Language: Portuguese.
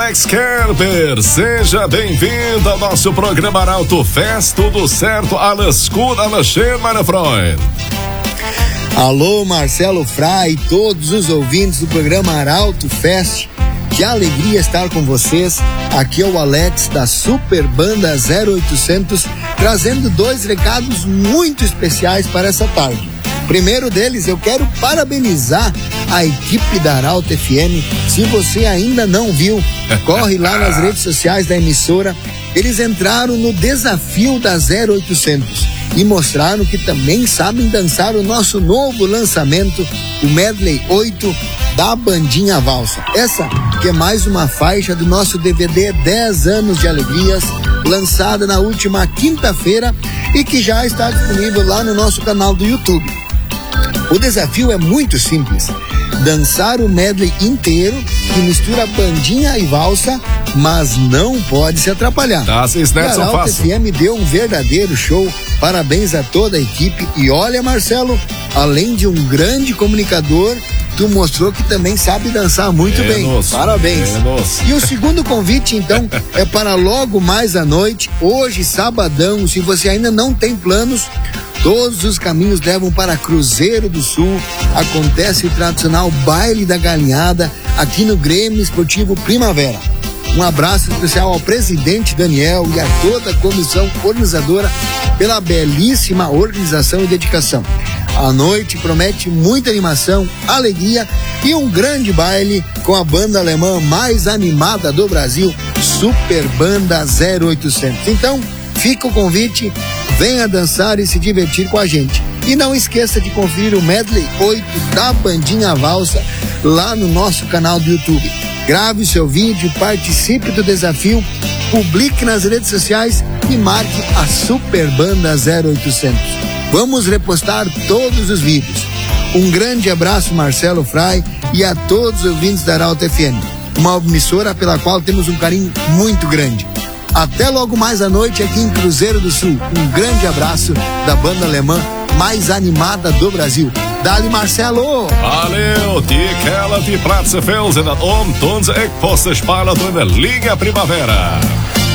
Alex Kerber, seja bem-vindo ao nosso programa Arauto Fest, tudo certo? Alles gut, alles schön, meine Freund. Alô, Marcelo Frei e todos os ouvintes do programa Arauto Fest. Que alegria estar com vocês. Aqui é o Alex da Super Banda 0800, trazendo 2 recados muito especiais para essa tarde. Primeiro deles, eu quero parabenizar a equipe da Arauto FM. Se você ainda não viu, corre lá nas redes sociais da emissora. Eles entraram no desafio da 0800 e mostraram que também sabem dançar o nosso novo lançamento, o Medley 8 da Bandinha Valsa. Essa que é mais uma faixa do nosso DVD 10 anos de alegrias, lançada na última quinta-feira e que já está disponível lá no nosso canal do YouTube. O desafio é muito simples: dançar o medley inteiro, que mistura bandinha e valsa, mas não pode se atrapalhar. Isso a Arauto FM deu um verdadeiro show. Parabéns a toda a equipe. E olha, Marcelo, além de um grande comunicador, tu mostrou que também sabe dançar muito bem. Parabéns. E o segundo convite, então, é para logo mais à noite, hoje, sabadão. Se você ainda não tem planos, todos os caminhos levam para Cruzeiro do Sul. Acontece o tradicional baile da galinhada aqui no Grêmio Esportivo Primavera. Um abraço especial ao presidente Daniel e a toda a comissão organizadora pela belíssima organização e dedicação. A noite promete muita animação, alegria e um grande baile com a banda alemã mais animada do Brasil, Super Banda 0800. Então, fica o convite, venha dançar e se divertir com a gente. E não esqueça de conferir o Medley 8 da Bandinha Valsa lá no nosso canal do YouTube. Grave seu vídeo, participe do desafio, publique nas redes sociais e marque a Super Banda 0800. Vamos repostar todos os vídeos. Um grande abraço, Marcelo Frei, e a todos os ouvintes da Arauto FM, uma emissora pela qual temos um carinho muito grande. Até logo mais à noite aqui em Cruzeiro do Sul. Um grande abraço da banda alemã mais animada do Brasil. Dali, Marcelo! Valeu! Die Kerle, die Platze Felsen, und unsere Eckposten Spalert in der Liga Primavera.